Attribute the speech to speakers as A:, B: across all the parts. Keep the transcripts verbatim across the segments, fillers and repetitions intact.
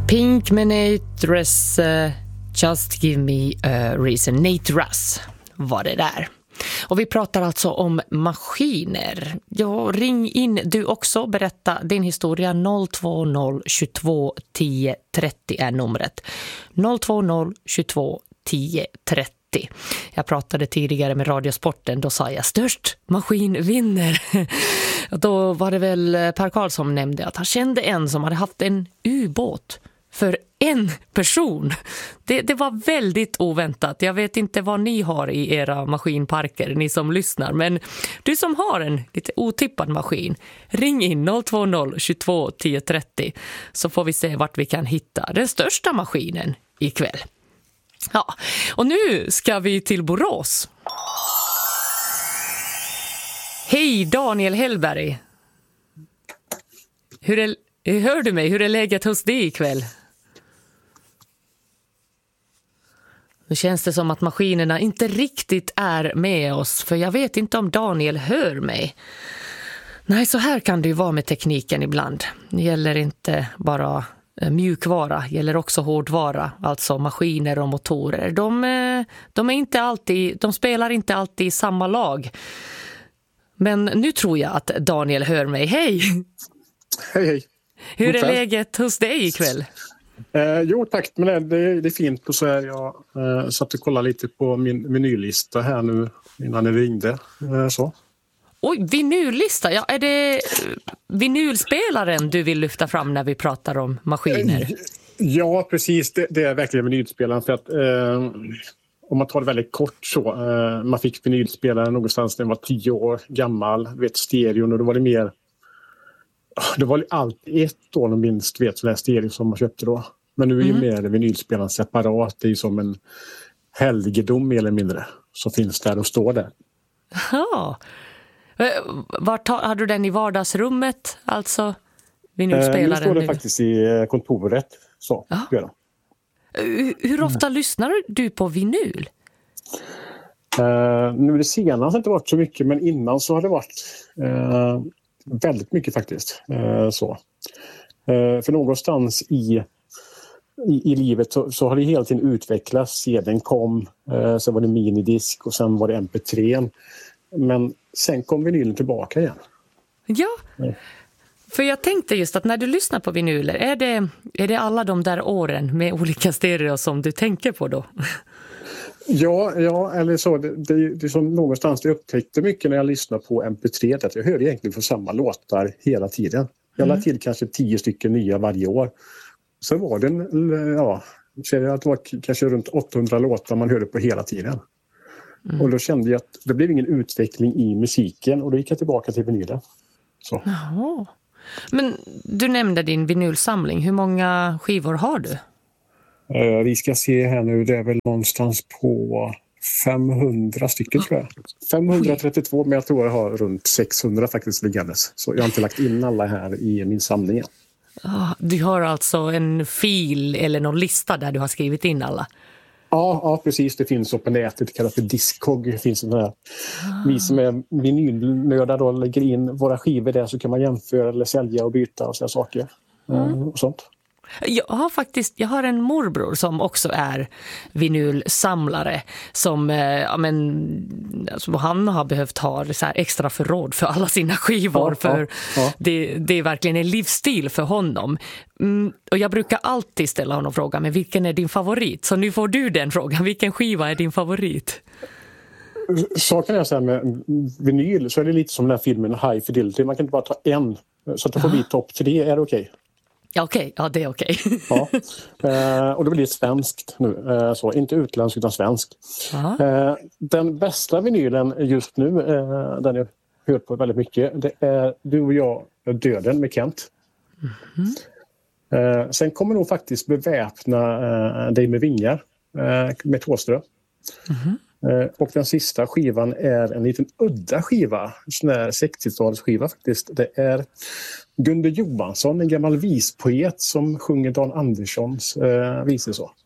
A: Pink med Nate Russ, uh, Just Give Me a Reason. Nate Russ var det där. Och vi pratar alltså om maskiner. Ja, ring in du också, berätta din historia. noll två noll tjugotvå tio trettio är numret. noll två noll tjugotvå tio trettio. Jag pratade tidigare med Radiosporten, då sa jag störst maskin vinner. Då var det väl Per Karl som nämnde att han kände en som hade haft en ubåt för en person. Det, det var väldigt oväntat. Jag vet inte vad ni har i era maskinparker, ni som lyssnar. Men du som har en lite otippad maskin, ring in noll två noll tjugotvå tio trettio så får vi se vart vi kan hitta den största maskinen ikväll. Ja, och nu ska vi till Borås. Hej Daniel Hellberg. Hur är, hör du mig? Hur är läget hos dig ikväll? Nu känns det som att maskinerna inte riktigt är med oss, för jag vet inte om Daniel hör mig. Nej, så här kan det ju vara med tekniken ibland. Det gäller inte bara mjukvara, det gäller också hårdvara, alltså maskiner och motorer. De, de, är inte alltid, de spelar inte alltid i samma lag. Men nu tror jag att Daniel hör mig. Hej!
B: Hej, hej.
A: Hur är läget hos dig ikväll?
B: Eh, jo tack, men det, det, det är fint. Och så är jag eh, satt och kollade lite på min menylista här nu innan ni ringde. Eh, så.
A: Oj, vinyllista. Ja, är det vinylspelaren du vill lyfta fram när vi pratar om maskiner?
B: Eh, ja, precis. Det, det är verkligen vinylspelaren. För att, eh, om man tar det väldigt kort så. Eh, man fick vinylspelaren någonstans när man var tio år gammal. Vet, stereon, och då var det mer... Det var alltid ett år minst vet sådär stereo som man köpte då. Men nu är ju mm. mer vinylspelaren separat. Det är ju som en helgedom mer eller mindre. Som finns där och står där.
A: Ja. Vart har du den i vardagsrummet? Alltså vinylspelaren?
B: Nu står den faktiskt i kontoret. Så,
A: ja. Hur ofta mm. lyssnar du på vinyl?
B: Uh, nu det senaste har inte varit så mycket. Men innan så har det varit... Uh, Väldigt mycket faktiskt. Eh, så. Eh, för någonstans i, i, i livet så, så har det hela tiden utvecklats. C D:n kom, eh, sen var det minidisk och sen var det M P tre. Men sen kom vinylen tillbaka igen.
A: Ja, mm. för jag tänkte just att när du lyssnar på vinyler, är det, är det alla de där åren med olika stereo som du tänker på då?
B: Ja, ja, eller så. Det, det, det är som någonstans jag upptäckte mycket när jag lyssnade på M P tre. Att jag hörde egentligen för samma låtar hela tiden. Jag mm. lade till kanske tio stycken nya varje år. Så var det en, ja, att det var kanske runt åttahundra låtar man hörde på hela tiden. Mm. Och då kände jag att det blev ingen utveckling i musiken. Och då gick jag tillbaka till vinylen. Så.
A: Jaha. Men du nämnde din vinylsamling. Hur många skivor har du?
B: Uh, vi ska se här nu, det är väl någonstans på femhundra stycken tror jag. femhundratrettiotvå, men jag tror jag har runt sexhundra faktiskt liggandes. Så jag har inte lagt in alla här i min samling.
A: Ah, du har alltså en fil eller någon lista där du har skrivit in alla?
B: Ja, ja precis. Det finns på nätet, det kallas för Discog. Det finns en här. Ah. Vi som är vinylnördar då lägger in våra skivor där, så kan man jämföra eller sälja och byta och sådana saker. Mm. Uh, och sånt.
A: Jag har faktiskt, jag har en morbror som också är vinylsamlare som, ja men, alltså han har behövt ha så här extra förråd för alla sina skivor, ja, för ja, ja. Det, det är verkligen en livsstil för honom. Mm, och jag brukar alltid ställa honom frågan, men vilken är din favorit? Så nu får du den frågan, vilken skiva är din favorit?
B: Saken är så här med vinyl, så är det lite som den här filmen High Fidelity, man kan inte bara ta en, så att det får bli topp tre, är det okej? Okay?
A: Ja, okej. Okay. Ja, det är okej. Okay.
B: Ja, eh, och det blir svenskt nu. Eh, så, inte utländskt utan svenskt. Eh, den bästa vinylen just nu, eh, den jag hört på väldigt mycket, det är Du och jag, Döden med Kent. Mm-hmm. Eh, sen kommer nog faktiskt beväpna eh, dig med vingar eh, med Thåström. Mm-hmm. Eh, och den sista skivan är en liten udda skiva, sån här sextiotalsskiva faktiskt. Det är Gunde Johansson, en gammal vispoet som sjunger Dan Anderssons eh, visor så.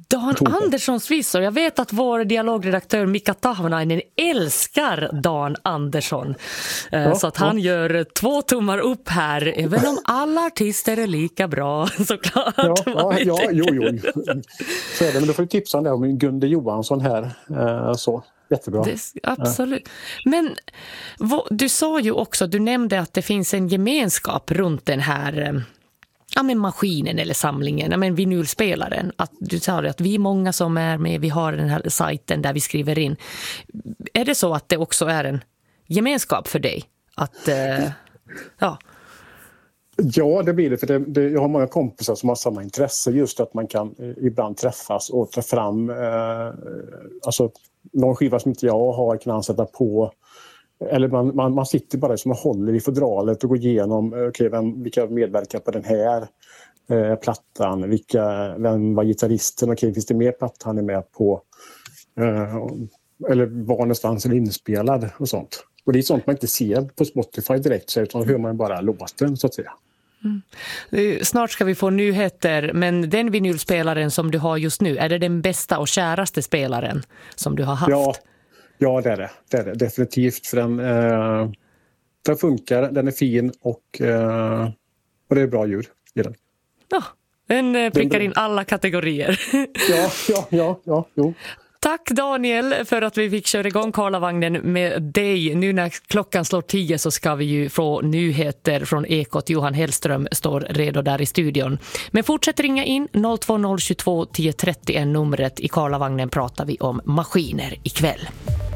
A: Dan Anderssons visor. Jag vet att vår dialogredaktör Mika Tahvanainen älskar Dan Andersson. Ja, så att han ja. gör två tummar upp här. Även om alla artister är lika bra, såklart.
B: Ja, ja, ja jo, jo. Så är det, men då får du tipsa om Gunde Johansson här. Så, jättebra.
A: Det, absolut. Men vad, du sa ju också, du nämnde att det finns en gemenskap runt den här... Ja, men maskinen eller samlingen, ja, men vinylspelaren. Att du sa att vi är många som är med, vi har den här sajten där vi skriver in. Är det så att det också är en gemenskap för dig? Att, eh, ja.
B: Ja, det blir det. För det, det, jag har många kompisar som har samma intresse. Just att man kan eh, ibland träffas och ta fram eh, alltså, någon skiva som inte jag har kan han sätta på. Eller man, man, man sitter bara som och håller i fodralet och går igenom okay, vem, vilka medverkar på den här eh, plattan. Vilka, vem var gitarristen? Okay, finns det mer plattan han är med på? Eh, eller var någonstans är inspelad och sånt. Och det är sånt man inte ser på Spotify direkt, utan hör man bara låten så att säga.
A: Mm. Snart ska vi få nyheter, men den vinylspelaren som du har just nu, är det den bästa och käraste spelaren som du har haft?
B: Ja. Ja, det är det. Det är det. Definitivt. För den, eh, den funkar, den är fin och, eh, och det är bra ljud i den.
A: Ja, den eh, prickar in alla kategorier.
B: Ja, ja, ja, ja, jo.
A: Tack Daniel för att vi fick köra igång Karlavagnen med dig. Nu när klockan slår tio så ska vi ju få nyheter från Ekot. Johan Hellström står redo där i studion. Men fortsätt ringa in noll två noll tjugotvå tio trettio är numret. I Karlavagnen pratar vi om maskiner ikväll.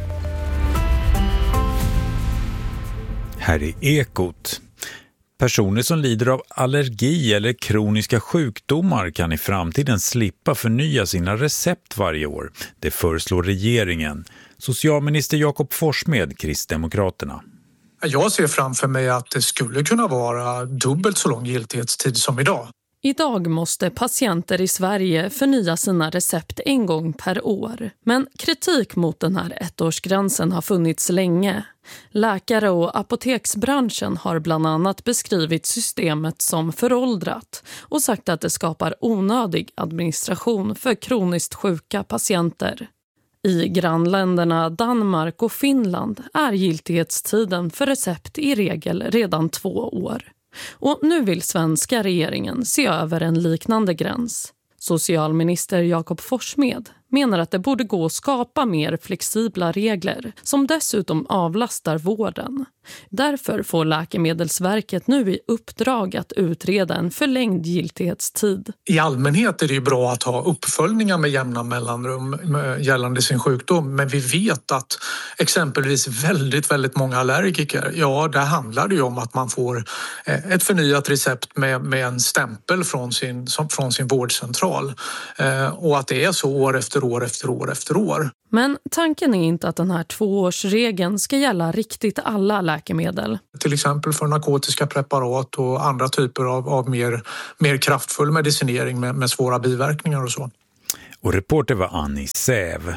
C: Här är Ekot. Personer som lider av allergi eller kroniska sjukdomar kan i framtiden slippa förnya sina recept varje år. Det föreslår regeringen. Socialminister Jakob Forssmed, Kristdemokraterna.
D: Jag ser framför mig att det skulle kunna vara dubbelt så lång giltighetstid som idag.
E: Idag måste patienter i Sverige förnya sina recept en gång per år. Men kritik mot den här ettårsgränsen har funnits länge. Läkare och apoteksbranschen har bland annat beskrivit systemet som föråldrat och sagt att det skapar onödig administration för kroniskt sjuka patienter. I grannländerna Danmark och Finland är giltighetstiden för recept i regel redan två år. Och nu vill svenska regeringen se över en liknande gräns. Socialminister Jakob Forssmed menar att det borde gå att skapa mer flexibla regler som dessutom avlastar vården. Därför får Läkemedelsverket nu i uppdrag att utreda en förlängd giltighetstid.
D: I allmänhet är det ju bra att ha uppföljningar med jämna mellanrum gällande sin sjukdom. Men vi vet att exempelvis väldigt, väldigt många allergiker, ja, där handlar det ju om att man får ett förnyat recept med, med en stämpel från sin, från sin vårdcentral. Och att det är så år efter år efter år efter år.
E: Men tanken är inte att den här tvåårsregeln ska gälla riktigt alla läkemedel.
D: Till exempel för narkotiska preparat och andra typer av, av mer, mer kraftfull medicinering med, med svåra biverkningar och så.
C: Och reporter var Annie Säv.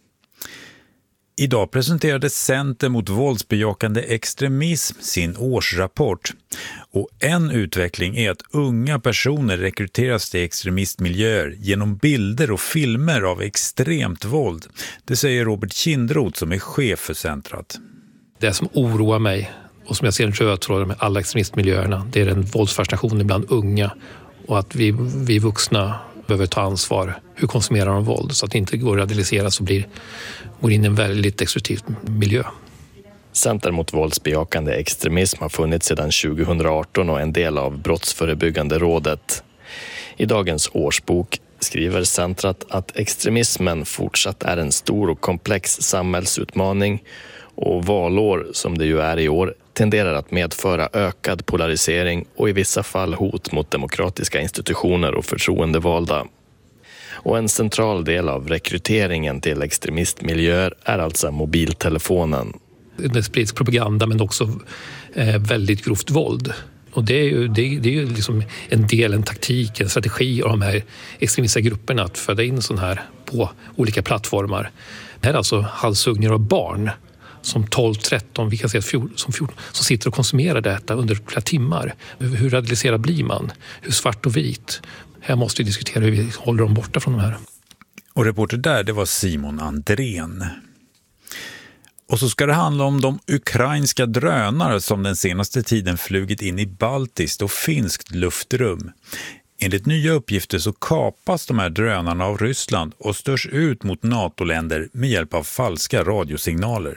C: Idag presenterade Center mot våldsbejakande extremism sin årsrapport. Och en utveckling är att unga personer rekryteras till extremistmiljöer genom bilder och filmer av extremt våld. Det säger Robert Kindroth som är chef för centret.
F: Det som oroar mig och som jag ser en röd tråd med alla extremistmiljöerna, det är den våldsfascinationen bland unga och att vi, vi vuxna behöver ta ansvar. Hur konsumerar de våld så att det inte går att radikaliseras och blir, går in i en väldigt destruktiv miljö.
G: Center mot våldsbejakande extremism har funnits sedan tjugohundraarton och en del av Brottsförebyggande rådet. I dagens årsbok skriver centret att extremismen fortsatt är en stor och komplex samhällsutmaning och valår, som det ju är i år, tenderar att medföra ökad polarisering och i vissa fall hot mot demokratiska institutioner och förtroendevalda. Och en central del av rekryteringen till extremistmiljöer är alltså mobiltelefonen.
F: Det sprids propaganda men också eh, väldigt grovt våld. Och det är ju, det är, det är ju liksom en del, en taktik, en strategi av de här extremistiska grupperna att föda in sån här på olika plattformar. Det här är alltså halshuggningar av barn som tolv tretton, vi kan säga som fjorton, som sitter och konsumerar detta under flera timmar. Hur radikaliserad blir man? Hur svart och vit? Här måste vi diskutera hur vi håller dem borta från de här.
C: Och reporter där, det var Simon Andrén. Och så ska det handla om de ukrainska drönare som den senaste tiden flugit in i baltiskt och finskt luftrum. Enligt nya uppgifter så kapas de här drönarna av Ryssland och störs ut mot NATO-länder med hjälp av falska radiosignaler.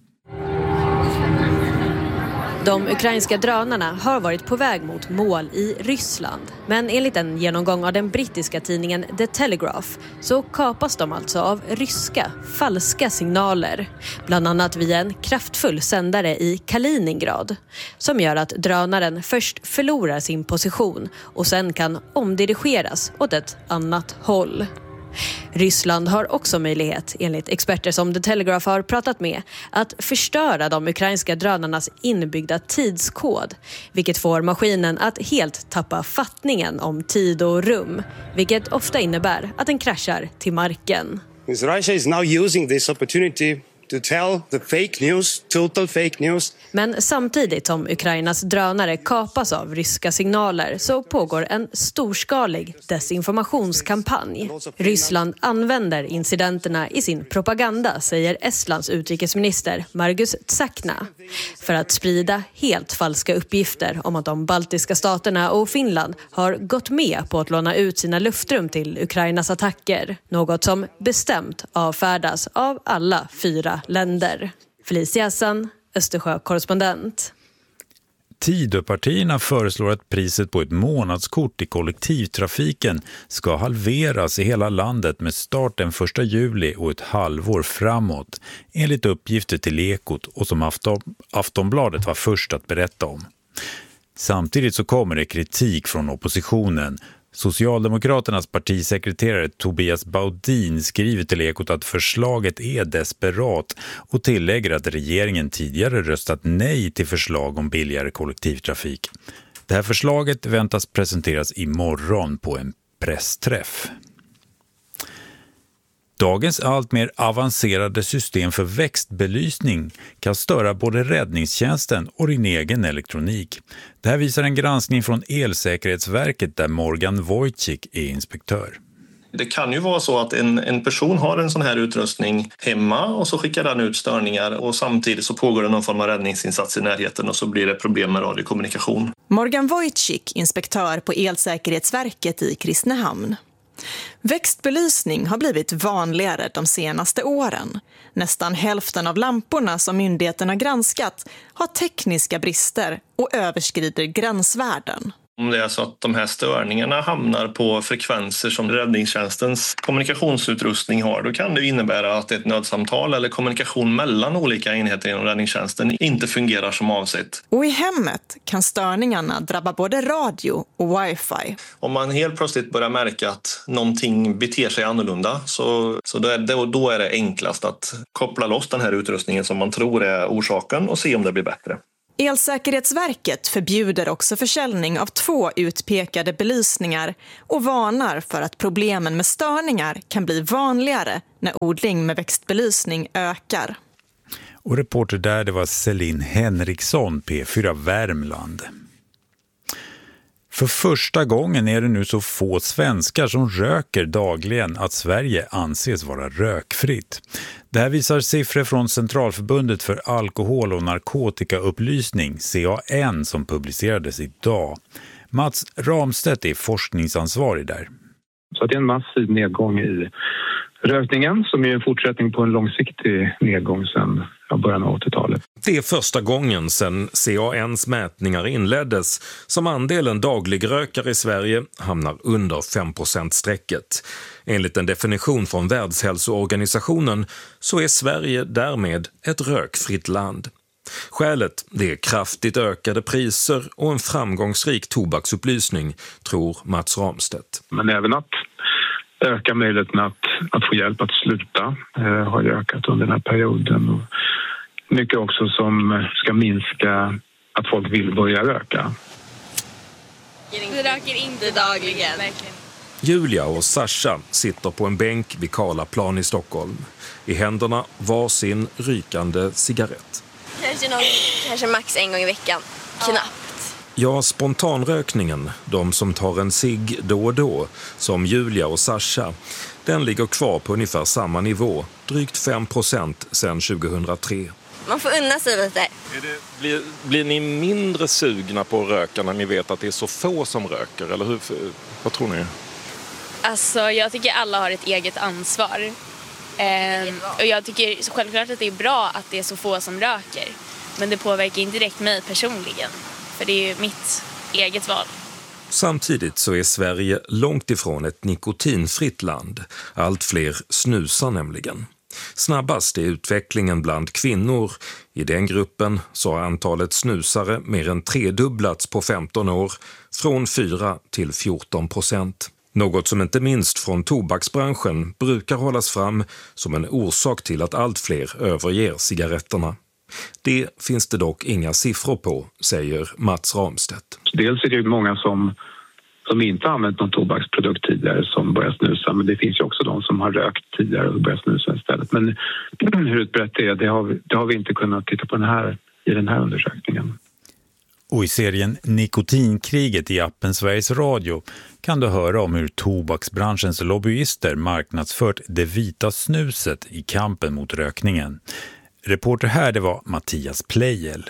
H: De ukrainska drönarna har varit på väg mot mål i Ryssland. Men enligt en genomgång av den brittiska tidningen The Telegraph så kapas de alltså av ryska falska signaler. Bland annat via en kraftfull sändare i Kaliningrad. Som gör att drönaren först förlorar sin position och sen kan omdirigeras åt ett annat håll. Ryssland har också möjlighet, enligt experter som The Telegraph har pratat med, att förstöra de ukrainska drönarnas inbyggda tidskod, vilket får maskinen att helt tappa fattningen om tid och rum, vilket ofta innebär att den kraschar till marken.
I: Russia is now using this opportunity to tell the fake news, total fake news.
H: Men samtidigt som Ukrainas drönare kapas av ryska signaler så pågår en storskalig desinformationskampanj. Ryssland använder incidenterna i sin propaganda, säger Estlands utrikesminister Margus Tsakna, för att sprida helt falska uppgifter om att de baltiska staterna och Finland har gått med på att låna ut sina luftrum till Ukrainas attacker. Något som bestämt avfärdas av alla fyra länder. Felicia Hassan, Östersjö-korrespondent.
C: Tidöpartierna föreslår att priset på ett månadskort i kollektivtrafiken ska halveras i hela landet med start den första juli och ett halvår framåt, enligt uppgifter till Ekot och som Afton, Aftonbladet var först att berätta om. Samtidigt så kommer det kritik från oppositionen. Socialdemokraternas partisekreterare Tobias Baudin skriver till Ekot att förslaget är desperat och tillägger att regeringen tidigare röstat nej till förslag om billigare kollektivtrafik. Det här förslaget väntas presenteras imorgon på en pressträff. Dagens allt mer avancerade system för växtbelysning kan störa både räddningstjänsten och din egen elektronik. Det här visar en granskning från Elsäkerhetsverket där Morgan Wojcik är inspektör.
J: Det kan ju vara så att en, en person har en sån här utrustning hemma och så skickar den ut störningar och samtidigt så pågår det någon form av räddningsinsats i närheten och så blir det problem med radiokommunikation.
K: Morgan Wojcik, inspektör på Elsäkerhetsverket i Kristinehamn. Växtbelysning har blivit vanligare de senaste åren. Nästan hälften av lamporna som myndigheten har granskat har tekniska brister och överskrider gränsvärden.
J: Om det är så att de här störningarna hamnar på frekvenser som räddningstjänstens kommunikationsutrustning har, då kan det innebära att ett nödsamtal eller kommunikation mellan olika enheter inom räddningstjänsten inte fungerar som avsett.
K: Och i hemmet kan störningarna drabba både radio och wifi.
J: Om man helt plötsligt börjar märka att någonting beter sig annorlunda så, så då, är det, då är det enklast att koppla loss den här utrustningen som man tror är orsaken och se om det blir bättre.
K: Elsäkerhetsverket förbjuder också försäljning av två utpekade belysningar och varnar för att problemen med störningar kan bli vanligare när odling med växtbelysning ökar.
C: Och reporter där, det var Celine Henriksson, P fyra Värmland. För första gången är det nu så få svenskar som röker dagligen att Sverige anses vara rökfritt. Det här visar siffror från Centralförbundet för alkohol- och narkotikaupplysning, C A N, som publicerades idag. Mats Ramstedt är forskningsansvarig där.
L: Så det är en massiv nedgång i rökningen som är en fortsättning på en långsiktig nedgång sedan början av åttiotalet.
M: Det är första gången sedan C A N:s mätningar inleddes som andelen dagligrökare i Sverige hamnar under fem procent-strecket. Enligt en definition från Världshälsoorganisationen så är Sverige därmed ett rökfritt land. Skälet det är kraftigt ökade priser och en framgångsrik tobaksupplysning, tror Mats Ramstedt.
L: Men även att öka möjligheten att, att få hjälp att sluta eh, har ökat under den här perioden. Och mycket också som ska minska att folk vill börja röka.
N: Du röker inte dagligen.
M: Julia och Sasha sitter på en bänk vid Karlaplan i Stockholm. I händerna var sin rykande cigarett.
N: Kanske, någon, kanske max en gång i veckan. Knappt.
M: Ja, spontanrökningen, de som tar en cigg då och då, som Julia och Sasha, den ligger kvar på ungefär samma nivå, drygt fem procent sedan tjugohundratre.
N: Man får unna sig lite.
O: Är det, blir, blir ni mindre sugna på att röka när ni vet att det är så få som röker? Eller hur, vad tror ni?
P: Alltså, jag tycker alla har ett eget ansvar. Ehm, och jag tycker självklart att det är bra att det är så få som röker. Men det påverkar inte direkt mig personligen. För det är ju mitt eget val.
M: Samtidigt så är Sverige långt ifrån ett nikotinfritt land. Allt fler snusar nämligen. Snabbast är utvecklingen bland kvinnor. I den gruppen så har antalet snusare mer än tredubblats på femton år, från fyra till fjorton procent. Något som inte minst från tobaksbranschen brukar hållas fram som en orsak till att allt fler överger cigaretterna. Det finns det dock inga siffror på, säger Mats Ramstedt.
L: Dels är det många som, som inte använt någon tobaksprodukt tidigare som börjar snusa, men det finns ju också de som har rökt tidigare och börjar snusa istället. Men hur utbrett det är, det har vi, det har vi inte kunnat titta på den här, i den här undersökningen.
C: Och i serien Nikotinkriget i appen Sveriges Radio kan du höra om hur tobaksbranschens lobbyister marknadsfört det vita snuset i kampen mot rökningen. Reporter här, det var Mattias Plejel.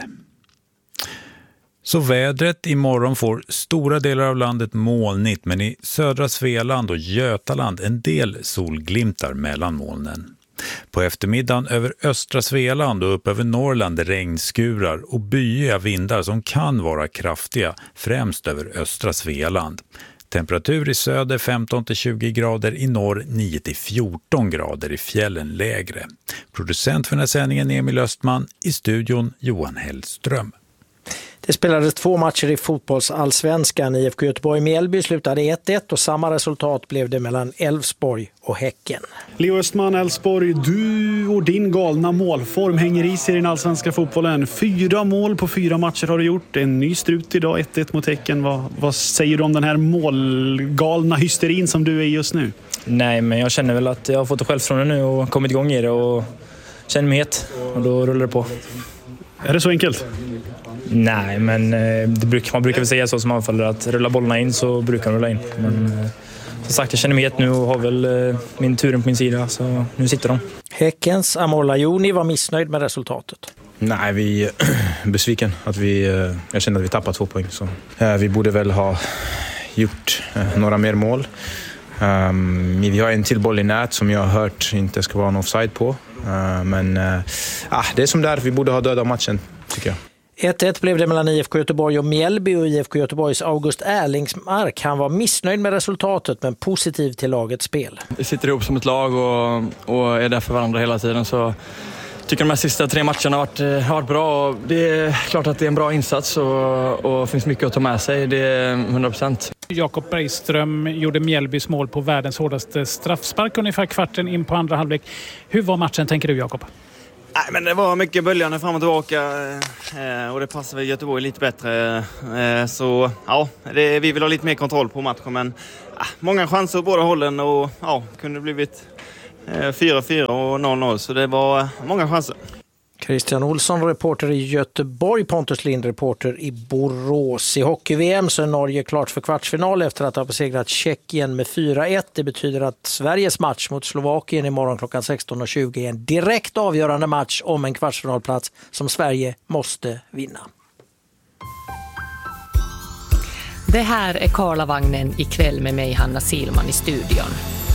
C: Så vädret, imorgon får stora delar av landet molnigt, men i södra Svealand och Götaland en del solglimtar mellan molnen. På eftermiddagen över östra Svealand och upp över Norrland regnskurar och byiga vindar som kan vara kraftiga, främst över östra Svealand. Temperatur i söder femton till tjugo grader, i norr nio till fjorton grader, i fjällen lägre. Producent för den här sändningen Emil Östman, i studion Johan Hellström.
Q: Det spelades två matcher i fotbollsallsvenskan. I F K Göteborg-Mjällby slutade ett ett och samma resultat blev det mellan Elfsborg och Häcken.
R: Leo Östman, Elfsborg, du och din galna målform hänger i sig i den allsvenska fotbollen. Fyra mål på fyra matcher har du gjort. En ny strut idag, ett ett mot Häcken. Vad, vad säger du om den här målgalna hysterin som du är just nu?
S: Nej, men jag känner väl att jag har fått det självförtroende nu och kommit igång i det och känner mig het. Och då rullar det på.
R: Är det så enkelt?
S: Nej, men det brukar, man brukar väl säga så som anfallare, att rulla bollarna in så brukar de rulla in. Men som sagt, jag känner mig het nu och har väl min turen på min sida, så nu sitter de.
Q: Häckens Amor Lajoni var missnöjd med resultatet.
T: Nej, vi är besviken. Att vi, jag känner att vi tappar två poäng. Så. Vi borde väl ha gjort några mer mål. Um, vi har en till boll i nät som jag har hört inte ska vara en offside på. Uh, men uh, ah, det är som där, vi borde ha dödat matchen, tycker jag.
Q: ett ett blev det mellan I F K Göteborg och Mjällby, och I F K Göteborgs August Erlingsmark, han var missnöjd med resultatet men positiv till lagets spel.
U: Vi sitter ihop som ett lag och, och är där för varandra hela tiden, så tycker de här sista tre matcherna har varit, har varit bra. Det är klart att det är en bra insats och, och finns mycket att ta med sig, det är hundra procent.
R: Jakob Bergström gjorde Mjällbys mål på världens hårdaste straffspark ungefär kvarten in på andra halvlek. Hur var matchen, tänker du, Jakob?
U: Nej, men det var mycket böljande fram och tillbaka och det passar väl Göteborg lite bättre. Så ja, det, vi vill ha lite mer kontroll på matchen, men ja, många chanser på båda hållen och ja, kunde blivit fyra fyra och noll noll, så det var många chanser.
Q: Christian Olsson, reporter i Göteborg, Pontus Lind, reporter i Borås. I hockey-V M så är Norge klart för kvartsfinal efter att ha besegrat Tjeckien med fyra ett. Det betyder att Sveriges match mot Slovakien imorgon klockan sexton tjugo är en direkt avgörande match om en kvartsfinalplats som Sverige måste vinna.
A: Det här är Karlavagnen ikväll med mig, Hanna Silman, i studion.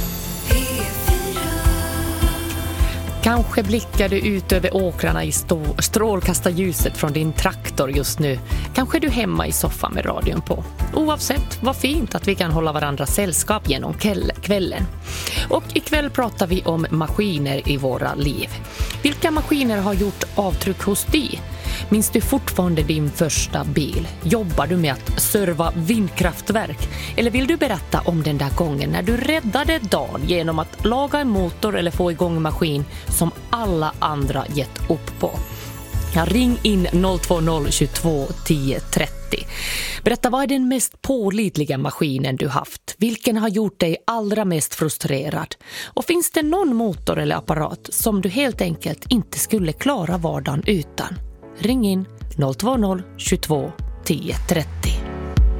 A: Kanske blickar du ut över åkrarna i stå- strålkastarljuset från din traktor just nu. Kanske du hemma i soffan med radion på. Oavsett, vad fint att vi kan hålla varandra sällskap genom kvällen. Och ikväll pratar vi om maskiner i våra liv. Vilka maskiner har gjort avtryck hos dig? Minns du fortfarande din första bil? Jobbar du med att serva vindkraftverk? Eller vill du berätta om den där gången när du räddade dagen genom att laga en motor eller få igång en maskin som alla andra gett upp på? Ja, ring in noll två noll tjugotvå tio trettio. Berätta, vad är den mest pålitliga maskinen du haft? Vilken har gjort dig allra mest frustrerad? Och finns det någon motor eller apparat som du helt enkelt inte skulle klara vardagen utan? Ring in noll två noll tjugotvå tio trettio.